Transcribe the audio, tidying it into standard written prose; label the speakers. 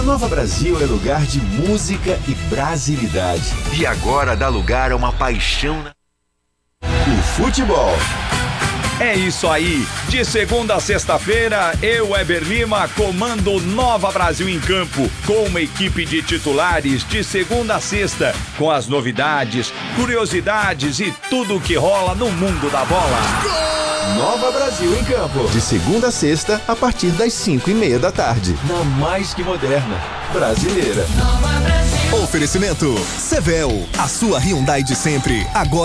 Speaker 1: Nova Brasil é lugar de música e brasilidade.
Speaker 2: E agora dá lugar a uma paixão.
Speaker 1: O futebol.
Speaker 3: É isso aí. De segunda a sexta-feira, eu, Weber Lima, comando Nova Brasil em Campo, com uma equipe de titulares de segunda a sexta, com as novidades, curiosidades e tudo o que rola no mundo da bola.
Speaker 1: Nova Brasil em Campo. De segunda a sexta, a partir das 5:30 da tarde. Na mais que moderna, brasileira.
Speaker 4: Oferecimento Sevel, a sua Hyundai de sempre. Agora